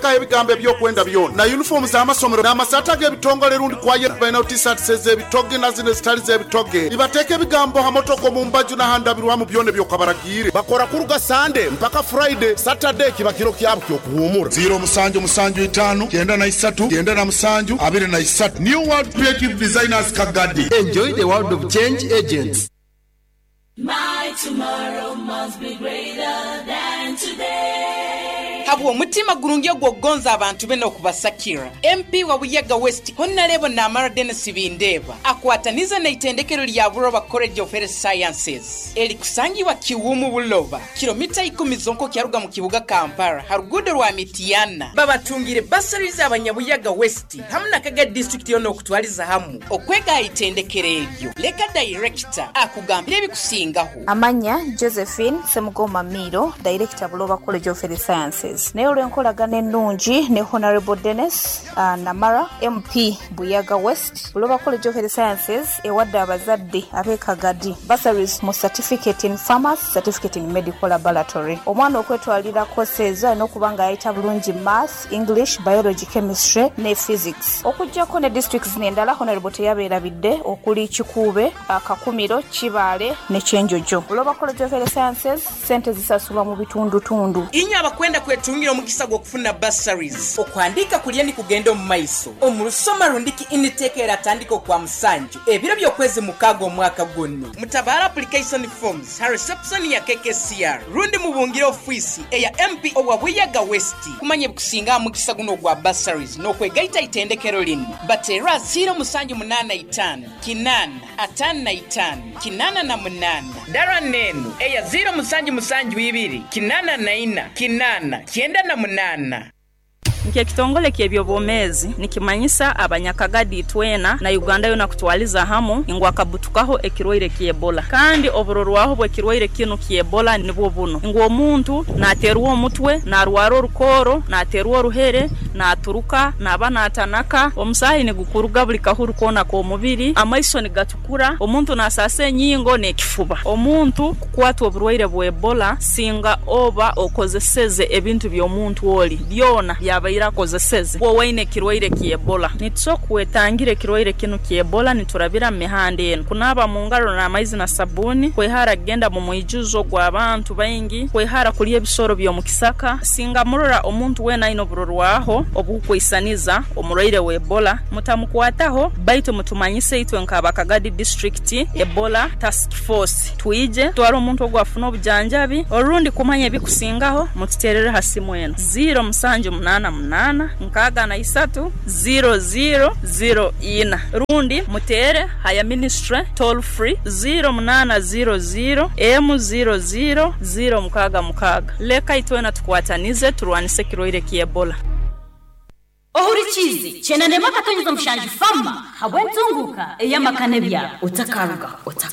ebigambo ebyokwenda byona na uniform z'amasomero n'amasata g'ebitongole rundi kwaye balina t-shirt z'ebitoge na zino zitali z'ebitoge ibateeka ebigambo hamotoko mu mbaju n'ahandabirwamu byone byokabaragire bakora kuruga Sunday mpaka Friday Saturday kiba kiro kyabo kyokuhumura 077593 New World Creative Designers Kagadi. Enjoy the world of change agents. My tomorrow must be greater than today. Habu mutima gurungi gwogonza abantu beno okubasakira. MP wa Buyaga West Honorable Namara Dennis Bindeba akwataniza na itendekero lya Buloba College of Health Sciences elikusangibwa Kiwumu Buloba kilomita 10 zonko kyaruga mu kibuga Kampala harugudo rwa Mitiana babatungire bursaries abanyabuyaga West hamuna kaga district yono okutwaliza hamu okwega itendekero ebyo leka director akugambira ebikusingaho amanya Josephine Semugoma Miro director Buloba College of Health Sciences ne olwenkolagana ennungi ne Honorable Dennis Namara MP Buyaga West Buloba College of Health Sciences ewadde abazadde abekagadi bursaries mu certificate in pharmacy certificate in medical laboratory omwana okwetwalira courses n'okubanga ayita bulungi math English biology chemistry ne physics okujjako ne districts n'endala Honorable teyabeerabidde okuli Kikuube Kakumiro Kibaale ne Kyenjojo Buloba College of Health Sciences sente zisasulwa mu bitundu inyo abakwenda kwetungira omukisa gw'okufuna bursaries okwandika kulya ni kugenda mu maiso omulusoma rundiki intake eratandika kwa musanju ebiro byokwezi mukago omwaka gwonna mutabara application forms ha reception ya KKCR rundi mubungira office eya MP owa Buyaga West kumanye bukusinga mukisa guno gwa bursaries n'okwegaita itendekero lino batera 085 kinana atana 5 kinana na munana dara nenu eya 072 kinana na 4 kinana kienda na munana. Nke kitongole ky'ebyobomezi nikimanyisa abanyakagadi twena na Uganda yona kutwaliza hamu ingwa kabutukaho ekirwaire ky'Ebola kandi oburorwaho bwe kirwaire kino ky'Ebola nibwo buno ingwa omuntu naterwa omutwe narwara orukoro naterwa oruhere naturuka nabana atanaka omusahi ne gukuruga buli kahuru kona ko mubiri amaiso ne gatukura omuntu nasase nyingo ne kifuba omuntu kukwatwa oburwaire bwa Ebola singa oba okozeseze ebintu by'omuntu oli byona byaba irakozeseze wowe kirwaire ky'Ebola nitsokwetangire kirwaire kino ky'Ebola niturabira mihande eno kunaba mu ngaro na amaizi na sabuni kwehara genda mu mwijuzo gw'abantu bayingi kwehara kuli ebisoro byo mu kisaka singa murora omuntu wena ino burorwaho obukwisaniza omurwaire wa Ebola mutamukwataho baito mutumanyise itwe nk'abakagadi district Ebola task force tuije twara omuntu ogwafuna obujanjabi orundi kumanya bikusingaho mutiterere hasimu eno 078 nkaga na 30004 rundi mutere haya ministry toll free 0800 M00 mukaga leka itwena tukwatanize turwanise kirwaire ky'Ebola ohurikizi chena nema katonyeza mushanji fama habwenzunguka eyamakane utakaruga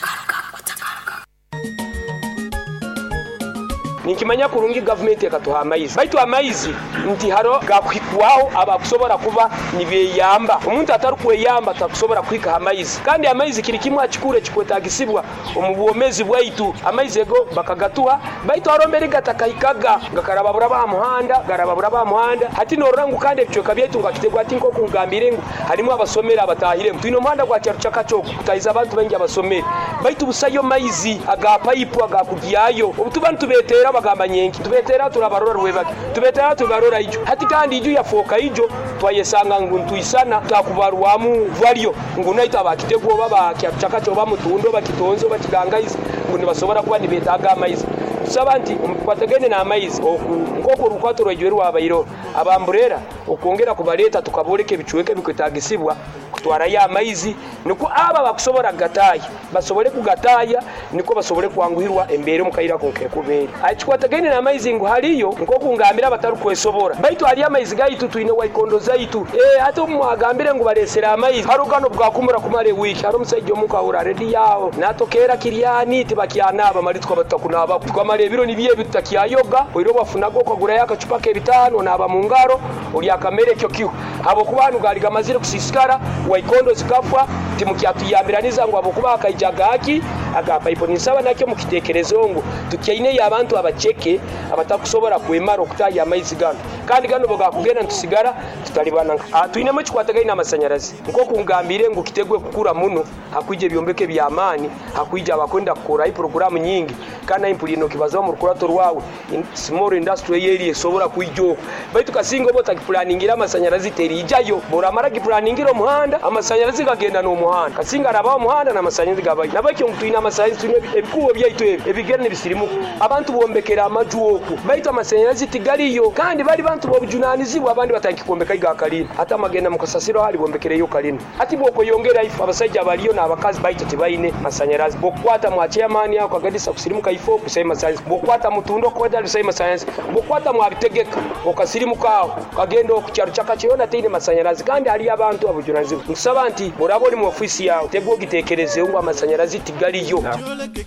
nikimanya kurungi government yakatuha amaizi baitu amaizi nti haro gakwikwaho abakusobora kuba nibeyamba umuntu atari kweyamba takusobora kwika amaizi kandi amaizi kiri kimwe akikure kikwetagisibwa omubwomezi bwaitu amaizi ego bakagatuha baitu arombere gatakayikaga gakarababura ba muhanda hati norangu kandi ebyoka byetu ngakitegwa tinko kungambire ngo harimo abasomera abatahire twino muhanda gwa cyarucaka cyoko kutayiza abantu bengi abasomera baitu busayo maizi agapayipu agakugiyayo ubutubantu betera bagamba nyenki tubetera turabarora rwebake tubetera tubarora ijo hati kandi ijo yafoka ijo twayesanga nguntu isana takubarwamu valyo ngunaita bakitegwo baba cyaka cyo bamutundo bakitonzo bakigangayiza ngo nibasobora kuba nibetaga amaizi sabanti umukwategene na amaizi ngoko rukwato rwejwe rwabayiro abamburera okongera kubaleta tukaboreke bicuweke bikwetagisibwa kutwara ya amaizi niko aba bakusobora gataya basobore kugataya niko basobore kwanguhirwa embere mukayira konke kubere achikwategene na amaizi ngo haliyo ngoko ngambira bataru kwesobora baitu ali amaizi gaitu tuine waikondo zaitu hata mwagambire ngo baresera amaizi harugano bwakumura kumare wiki haro musajyo mukahura ready yawo natokera kiriani tibakianaba malitwa batakunaba twamare biro nibiye bitakiyayoga oiro bafunago kwagura yakacupa ke bitano naba mu ngaro uri akamere cyo kiho abo kubantu gari gamazire kusisikara waikondo zikafwa timukyatuyambiraniza ngo abokuba akayijagaki agapayipo nisaba nakyo mukitekerezo ngo tukyaine abantu abacheke abatakusobora kwemara okutaya amaizi gano kandi gano bogakugenda ntusigara tutalibana tuinemo kikwatagaina amasanyarazi nko kungambire ngo kitegwe kukura muno hakwije byombeke by'amani hakwije abakwenda kukora iyi programu nyingi kana impulino kibazo mu rukurato rwawe small industry area sobora kuijo baitu kasingo bota kiplaningira amasanyarazi terijayo bora mara kiplaningira umuhanda amasanyarazi gagenda no muhanda kasinga araba umuhanda na amasanyarazi gabaye nabakyo ngutwina amasanyarazi tuine ebikubo byaitu ebigerne bisirimu abantu bombekera amajuoko baitu amasanyarazi tigaliyo kandi bali bantu bobujunanizibwa abandi batankikwembeka igakalina hata magenda mukasasiro hali bombekereyo kalina ati boko yongera ifu abasajja baliyo na abakazi baitu tibaine masanyarazi bokwata mu chairman yako agadisa kusirimu kaifo kusema science bokwata mutundo kwenda lusema science bokwata mu abitegeka okasirimu kawo kagenda okukyaro chakachiona tine masanyarazi kandi ali abantu abujunanizibwa nsaba nti muraboni mu ofisi yawo tegwo gitekereze ngo amasanyarazi tigaliyo